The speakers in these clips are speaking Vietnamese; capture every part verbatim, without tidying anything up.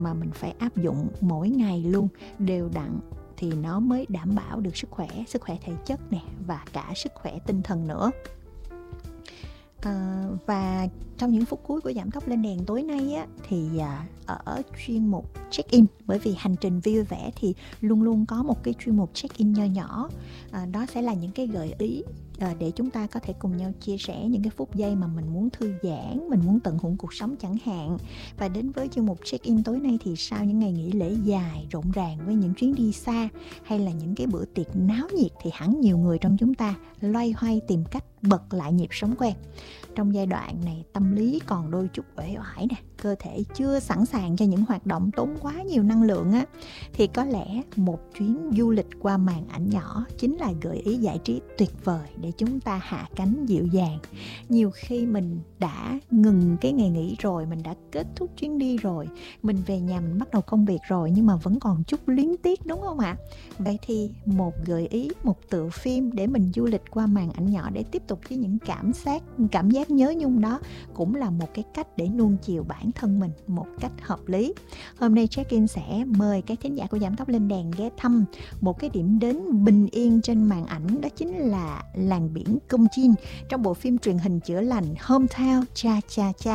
mà mình phải áp dụng mỗi ngày luôn, đều đặn, thì nó mới đảm bảo được sức khỏe, sức khỏe thể chất nè và cả sức khỏe tinh thần nữa. À, và trong những phút cuối của Giảm Tốc Lên Đèn tối nay á, thì à, ở chuyên mục check-in, bởi vì hành trình vui vẻ thì luôn luôn có một cái chuyên mục check-in nho nhỏ, à, đó sẽ là những cái gợi ý à, để chúng ta có thể cùng nhau chia sẻ những cái phút giây mà mình muốn thư giãn, mình muốn tận hưởng cuộc sống chẳng hạn. Và đến với chuyên mục check-in tối nay thì sau những ngày nghỉ lễ dài rộn ràng với những chuyến đi xa hay là những cái bữa tiệc náo nhiệt, thì hẳn nhiều người trong chúng ta loay hoay tìm cách bật lại nhịp sống quen. Trong giai đoạn này tâm lý còn đôi chút uể oải nè, cơ thể chưa sẵn sàng cho những hoạt động tốn quá nhiều năng lượng á, thì có lẽ một chuyến du lịch qua màn ảnh nhỏ chính là gợi ý giải trí tuyệt vời để chúng ta hạ cánh dịu dàng. Nhiều khi mình đã ngừng cái ngày nghỉ rồi, mình đã kết thúc chuyến đi rồi, mình về nhà mình bắt đầu công việc rồi, nhưng mà vẫn còn chút luyến tiếc, đúng không ạ? Vậy thì một gợi ý, một tựa phim để mình du lịch qua màn ảnh nhỏ để tiếp tục với những cảm giác cảm giác nhớ nhung đó cũng là một cái cách để nuông chiều bản thân mình một cách hợp lý. Hôm nay Check-in sẽ mời các thính giả của Giảm Tốc Lên Đèn ghé thăm một cái điểm đến bình yên trên màn ảnh, đó chính là làng biển Công Chin trong bộ phim truyền hình chữa lành Hometown Cha Cha Cha.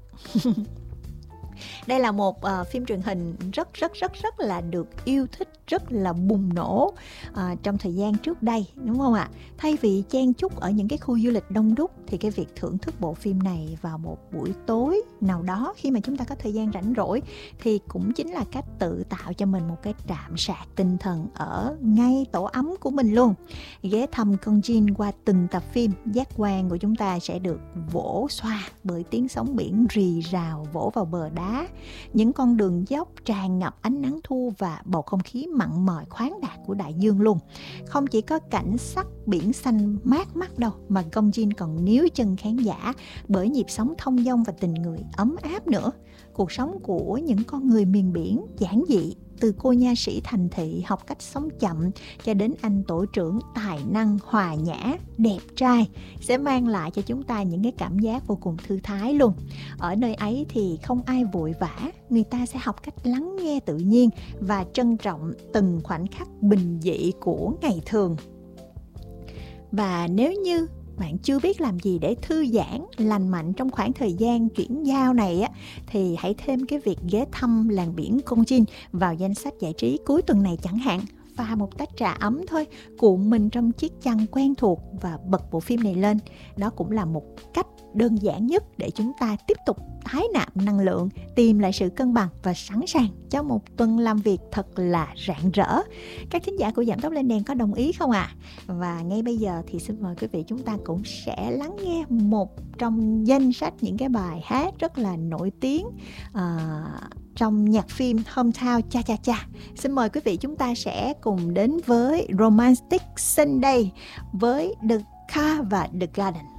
Đây là một uh, phim truyền hình rất rất rất rất là được yêu thích, rất là bùng nổ uh, trong thời gian trước đây, đúng không ạ? Thay vì chen chúc ở những cái khu du lịch đông đúc, thì cái việc thưởng thức bộ phim này vào một buổi tối nào đó khi mà chúng ta có thời gian rảnh rỗi thì cũng chính là cách tự tạo cho mình một cái trạm sạc tinh thần ở ngay tổ ấm của mình luôn. Ghé thăm Công Chin qua từng tập phim, giác quan của chúng ta sẽ được vỗ xoa bởi tiếng sóng biển rì rào vỗ vào bờ đá, những con đường dốc tràn ngập ánh nắng thu và bầu không khí mặn mòi khoáng đạt của đại dương luôn. Không chỉ có cảnh sắc biển xanh mát mắt đâu, mà Công Chin còn níu chân khán giả bởi nhịp sống thông dong và tình người ấm áp nữa. Cuộc sống của những con người miền biển giản dị, từ cô nha sĩ thành thị học cách sống chậm cho đến anh tổ trưởng tài năng, hòa nhã, đẹp trai, sẽ mang lại cho chúng ta những cái cảm giác vô cùng thư thái luôn. Ở nơi ấy thì không ai vội vã, người ta sẽ học cách lắng nghe tự nhiên và trân trọng từng khoảnh khắc bình dị của ngày thường. Và nếu như bạn chưa biết làm gì để thư giãn, lành mạnh trong khoảng thời gian chuyển giao này á, thì hãy thêm cái việc ghé thăm làng biển Công Chin vào danh sách giải trí cuối tuần này chẳng hạn. Pha một tách trà ấm thôi, cuộn mình trong chiếc chăn quen thuộc và bật bộ phim này lên. Đó cũng là một cách đơn giản nhất để chúng ta tiếp tục tái nạp năng lượng, tìm lại sự cân bằng và sẵn sàng cho một tuần làm việc thật là rạng rỡ. Các thính giả của Giảm Tốc Lên Đèn có đồng ý không ạ? À? Và ngay bây giờ thì xin mời quý vị chúng ta cũng sẽ lắng nghe một trong danh sách những cái bài hát rất là nổi tiếng uh, trong nhạc phim Hometown Cha Cha Cha. Xin mời quý vị chúng ta sẽ cùng đến với Romantic Sunday với The Car và The Garden.